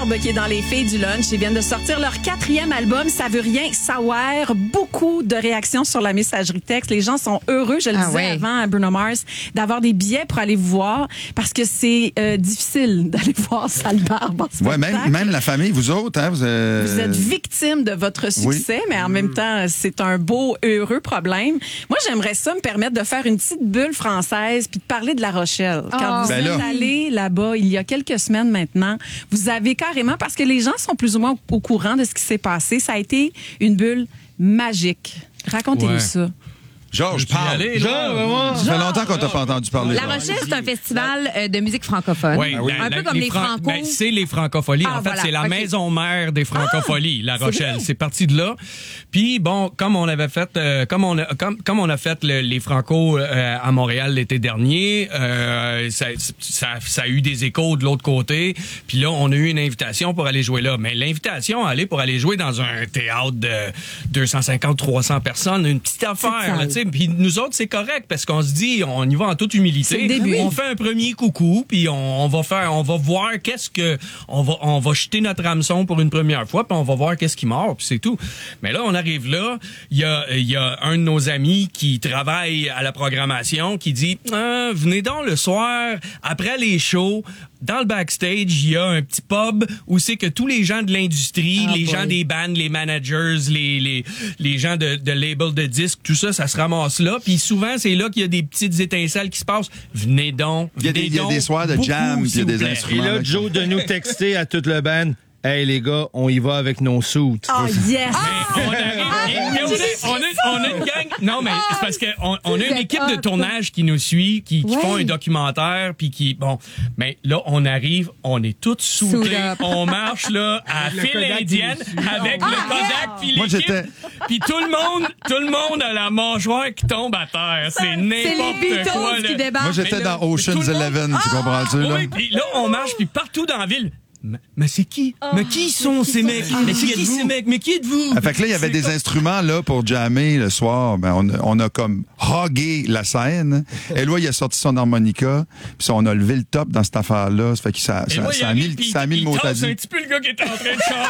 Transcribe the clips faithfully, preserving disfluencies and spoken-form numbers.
Barbe qui est dans les filles du lunch. Ils viennent de sortir leur quatrième album, Ça veut rien savoir. Beaucoup de réactions sur la messagerie texte. Les gens sont heureux, je le Ah disais ouais. avant à Bruno Mars, d'avoir des billets pour aller vous voir parce que c'est euh, difficile d'aller voir Sale Barbe en Ouais, spectacle. même, même la famille, vous autres, hein, vous, euh... Vous êtes victime de votre succès, oui. mais en même temps, c'est un beau, heureux problème. Moi, j'aimerais ça me permettre de faire une petite bulle française puis de parler de La Rochelle. Quand Oh, vous ben êtes là. allé là-bas il y a quelques semaines maintenant, vous avez carrément, parce que les gens sont plus ou moins au courant de ce qui s'est passé, ça a été une bulle magique. Racontez-nous Ouais. ça. Georges, parle. Aller, Georges, là? vraiment. Ça fait longtemps qu'on t'a pas entendu parler. La Georges. Rochelle, c'est un festival euh, de musique francophone. Oui, un la- peu comme les Fran- Franco. ben, c'est les Francopholies. Ah, en fait, voilà. c'est la OK. maison mère des Francopholies, La c'est Rochelle. vrai? C'est parti de là. Puis bon, comme on avait fait, euh, comme on a, comme, comme on a fait le- les Franco euh, à Montréal l'été dernier, euh, ça, ça, ça a eu des échos de l'autre côté. Puis là, on a eu une invitation pour aller jouer là. Mais l'invitation à aller pour aller jouer dans un théâtre de deux cent cinquante, trois cents personnes, une petite affaire. Là, tu sais. Puis nous autres, c'est correct parce qu'on se dit, on y va en toute C'est humilité. le début. On fait un premier coucou, puis on, on va faire, on va voir qu'est-ce que, on va, on va jeter notre hameçon pour une première fois, puis on va voir qu'est-ce qui mord, puis c'est tout. Mais là, on arrive là, il y a, il y a un de nos amis qui travaille à la programmation qui dit, ah, venez donc le soir après les shows. Dans le backstage, il y a un petit pub où c'est que tous les gens de l'industrie, Ah, les boy. gens des bandes, les managers, les les les gens de, de labels de disques, tout ça, ça se ramasse là. Puis souvent, c'est là qu'il y a des petites étincelles qui se passent. Venez donc. Il y a des, venez il y a donc des soirs de beaucoup, jam, puis il y a s'il des vous plaît. Et instruments. là, là, Joe de nous texter à toute le band. Hey les gars, on y va avec nos suits. Oh yes! On arrive- mais on, a, on, a, on a une gang. Non, mais c'est parce qu'on on a une équipe de tournage qui nous suit, qui, qui Ouais. font un documentaire, puis qui. Bon, mais là, on arrive, on est tous Suit soudés. up. On marche là à file Kodak indienne qui nous suit. avec Ah, le Kodak puis Moi, l'équipe. j'étais- Puis tout le monde, tout le monde a la mâchoire qui tombe à terre. C'est C'est n'importe les Beatles quoi. qui là. débarquent. Moi, j'étais Mais là, dans Ocean's tout le monde- Eleven, tu comprends-tu, là? Oui, puis là, on marche, puis partout dans la ville. Mais, mais c'est qui? mais qui sont ces mecs? Mais qui êtes ces mecs? Mais qui êtes-vous? Ah, fait que là, il y avait des instruments là pour jammer le soir. Ben, on, a- on a comme hogué la scène. Et là, il a sorti son harmonica. Puis ça, on a levé le top dans cette affaire-là. Ça fait que ça, Et ça, moi, ça il a arrive, mis, puis ça a mis il le mot à tasse dire. un petit peu le gars qui était en train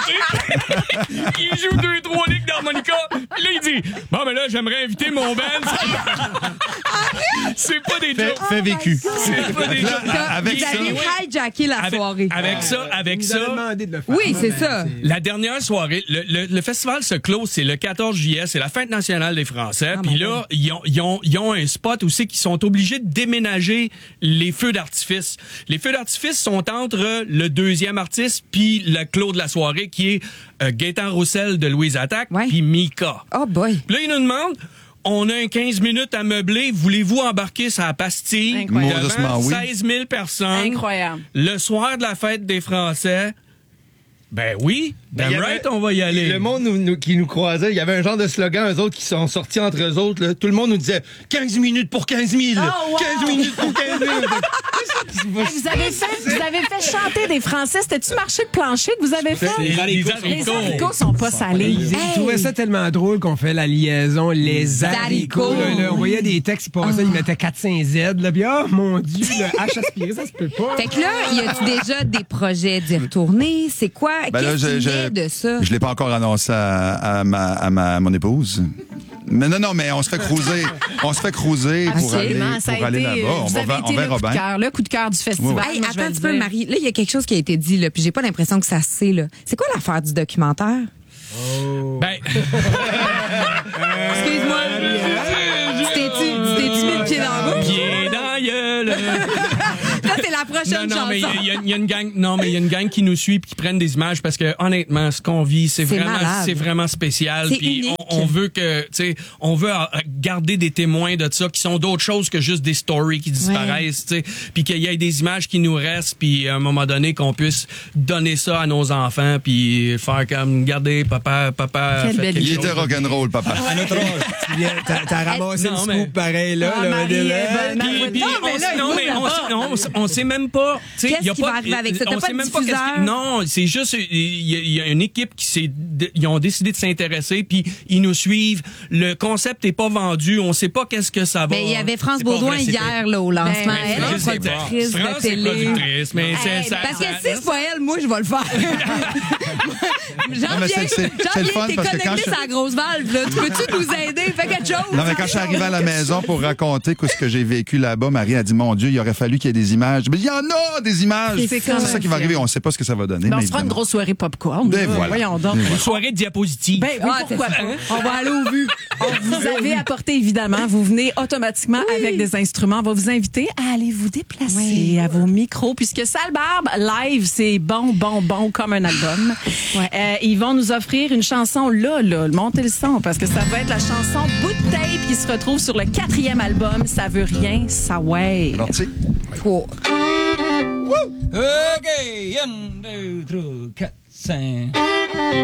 de chanter. Il joue deux, trois lignes d'harmonica. Puis là, il dit, bon, mais là, j'aimerais inviter mon band. C'est pas des Fait, jokes. fait vécu. C'est pas des Là, jokes. avec Vous ça, avez hijacké la Avec, soirée. avec ça, avec Il nous avait ça. demandé de le faire. Oui, c'est ça. La dernière soirée, le, le, le festival se close, c'est le quatorze juillet, c'est la fête nationale des Français. Ah, Puis my là, ils ont, ils, ont, ils ont un spot où c'est qu'ils sont obligés de déménager les feux d'artifice. Les feux d'artifice sont entre le deuxième artiste puis le clos de la soirée qui est euh, Gaëtan Roussel de Louise Attaque Ouais. puis Mika. Oh boy. Puis là, ils nous demandent, on a un quinze minutes à meubler, voulez-vous embarquer sur la pastille Incroyable. Modestement, devant oui. seize mille personnes Incroyable. le soir de la fête des Français? Ben oui, Ben, damn il y avait- right, on va y aller. Le monde nous- nous- qui nous croisait, il y avait un genre de slogan, eux autres qui sont sortis entre eux autres. Là. Tout le monde nous disait quinze minutes pour quinze mille. Oh, wow! quinze minutes pour quinze mille. Vous avez fait, vous avez fait chanter des Français. C'était-tu marché de plancher que vous avez fait? Les haricots. Les haricots sont pas salés. Ils Hey! trouvaient ça tellement drôle qu'on fait la liaison les haricots. haricots. Là, là, on voyait des textes qui passaient, ils mettaient quatre cinq Z. Là, puis, oh mon Dieu, le H aspiré, ça se peut pas. Fait que là, y a-tu déjà des projets d'y retourner? C'est quoi? Ben là, Qu'est-ce je, qui je, naît de ça? je l'ai pas encore annoncé à, à, ma, à ma, mon épouse. Mais non, non, mais on se fait cruiser. On se fait cruiser pour aller, Absolument, ça a pour aller été, là-bas. On vous va, avez ver- on été le verra coup de bien. cœur, le coup de cœur du festival. Oui, oui. Hey, moi, je vais attends un le petit peu, dire. Marie. Là, il y a quelque chose qui a été dit, là, puis j'ai pas l'impression que ça se sait, là. C'est quoi l'affaire du documentaire? Ben, Excuse-moi. Tu t'es-tu tu t'es-tu mis le pied dans la bouche? pied dans la gueule. Ça, c'est la Non, prochaine non, mais il chanson. y, a- il y a une gang, non, mais il y a une gang qui nous suit puis qui prennent des images parce que honnêtement, ce qu'on vit, c'est C'est vraiment, malade. c'est vraiment spécial. C'est Puis unique. on, on veut que, tu sais, on veut euh, garder des témoins de ça qui sont d'autres choses que juste des stories qui disparaissent, tu sais. Puis qu'il y ait des images qui nous restent, puis à un moment donné qu'on puisse donner ça à nos enfants, puis faire comme, regardez, papa, papa. Quelle a fait belle quelque Il idée. était chose. rock'n'roll, papa. À notre âge, tu viens- t'as, t'as ramassé Non, le mais- scoop pareil, là. Ah, là, Marie là, est bonne. Puis- puis Non, on mais s- là, non, écoute, mais on s- on s- on s'est même pas. tu sais, Qu'est-ce y a qui pas, va arriver avec ça? T'as on pas sait de même pas qu'est-ce diffuseur? qui- Non, c'est juste, il y, a- il y a une équipe qui s'est, ils ont décidé de s'intéresser, puis ils nous suivent. Le concept est pas vendu, on sait pas qu'est-ce que ça va. Mais il y avait France C'est pas Baudouin vrai, c'est hier, là, au lancement. Ben, Elle France, est c'est productrice pas- France, de c'est télé. productrice, mais Hey, c'est ça. Parce que ça- si c'est pas elle, moi, je vais le faire. Jean, Non, mais c'est- c'est- c'est le fun t'es parce que quand connecté je- sur la grosse valve, là. Tu peux-tu nous aider? Fais quelque chose. Non, mais quand je suis arrivé à la maison pour raconter ce que j'ai vécu là-bas, Marie a dit, mon Dieu, il aurait fallu qu'il y ait des images. Mais il y en a des images. C'est C'est comme ça un qui va film. arriver. On ne sait pas ce que ça va donner. Ben, on mais se fera une évidemment. grosse soirée popcorn. Ben Euh, voilà. Voyons donc. Une soirée de diapositives. Ben oui, Ah, pourquoi c'est pas? ça. On va aller au vu. Vous avez apporté, évidemment, vous venez automatiquement avec des instruments. On va vous inviter à aller vous déplacer Oui. à vos micros, puisque Sale Barbe live, c'est bon, bon, bon comme un album. Ouais. Euh, ils vont nous offrir une chanson là, là, montez le son, parce que ça va être la chanson Bout de tape qui se retrouve sur le quatrième album. Ça veut rien, ça ouais. Alors, tu sais, Cool. OK, un, deux, trois, quatre, cinq.